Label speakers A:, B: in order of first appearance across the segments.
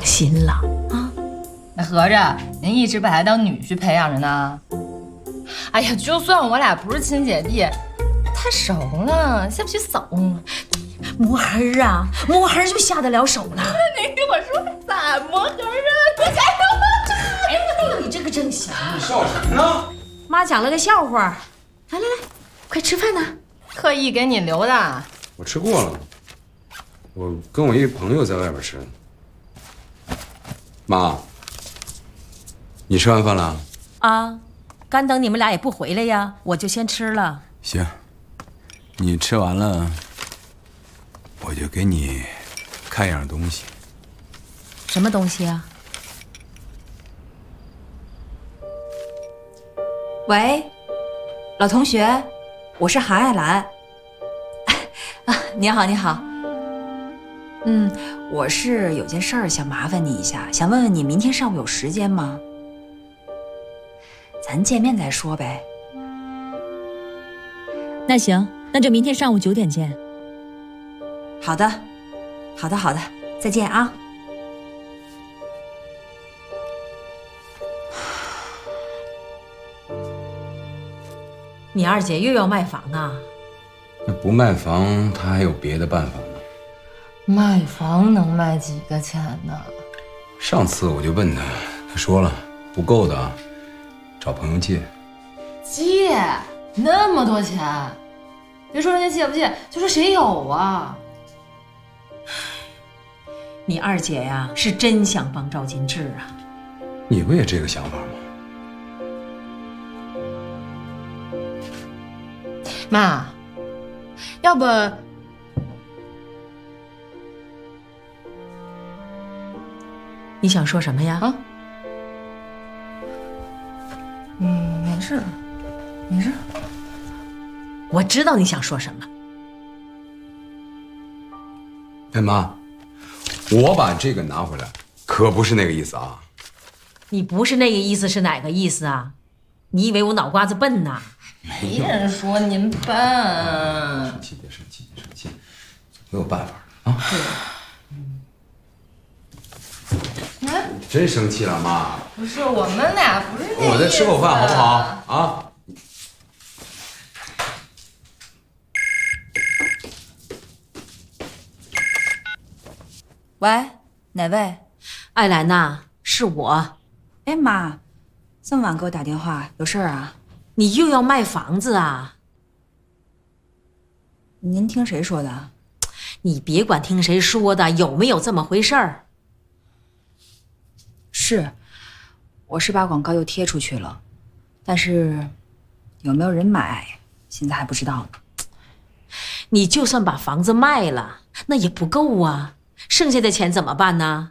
A: 心了啊。
B: 那合着您一直把他当女婿培养着呢？哎呀，就算我俩不是亲姐弟，太熟了，下不去手。
A: 磨痕啊，磨痕就下得了手了。
B: 你跟我说咋磨痕啊？快加油！
A: 哎呦，你这个真行！
C: 你笑什么呢？
A: 妈讲了个笑话，来来来，快吃饭呢。
B: 特意给你留的。
C: 我吃过了，我跟我一朋友在外边吃。妈，你吃完饭了？
A: 啊，干等你们俩也不回来呀，我就先吃了。
D: 行，你吃完了，我就给你看样东西。
A: 什么东西啊？
E: 喂，老同学，我是韩爱兰。啊，你好，你好。我是有件事儿想麻烦你一下，想问问你明天上午有时间吗？咱见面再说呗。
F: 那行，那就明天上午9点见。
E: 好的，好的，好的，再见啊。
A: 你二姐又要卖房啊？
C: 那不卖房，他还有别的办法吗？
B: 卖房能卖几个钱呢？
C: 上次我就问他，他说了不够的，找朋友借。
B: 借那么多钱？别说人家借不借，就说谁有啊？
A: 你二姐呀，是真想帮赵金志啊。
C: 你不也这个想法吗？
B: 妈，要不
A: 你想说什么呀？
B: 啊？没事，没事。
A: 我知道你想说什么。
C: 哎妈，我把这个拿回来，可不是那个意思啊。
A: 你不是那个意思是哪个意思啊？你以为我脑瓜子笨呐？
B: 没人说您笨。
C: 生气别生气别生气，没有办法啊。真生气了妈？
B: 不是，我们俩不是那
C: 我再吃口饭好不好啊？
E: 喂，哪位？
A: 艾兰呐，是我。
E: 哎妈，这么晚给我打电话，有事儿啊？
A: 你又要卖房子啊？
E: 您听谁说的？
A: 你别管听谁说的，有没有这么回事儿？
E: 是，我是把广告又贴出去了，但是有没有人买，现在还不知道呢。
A: 你就算把房子卖了，那也不够啊，剩下的钱怎么办呢？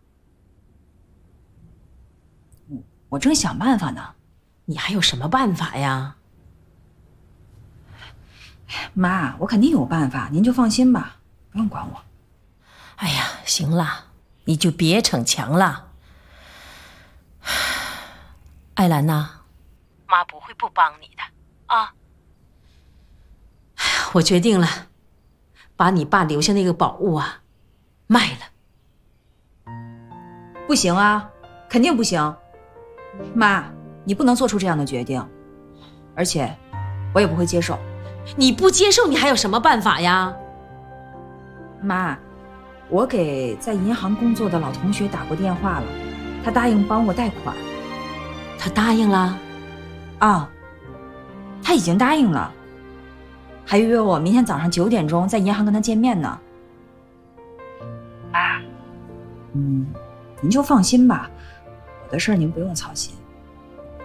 E: 我正想办法呢。
A: 你还有什么办法呀？
E: 妈，我肯定有办法，您就放心吧，不用管我。
A: 哎呀，行了，你就别逞强了。艾兰呐，妈不会不帮你的啊。哎呀，我决定了，把你爸留下那个宝物啊，卖了。
E: 不行啊，肯定不行。妈，你不能做出这样的决定，而且我也不会接受。
A: 你不接受，你还有什么办法呀？
E: 妈，我给在银行工作的老同学打过电话了，他答应帮我贷款。
A: 他答应了？
E: 啊，他已经答应了，还约我明天早上9点钟在银行跟他见面呢。妈，您就放心吧，我的事儿您不用操心。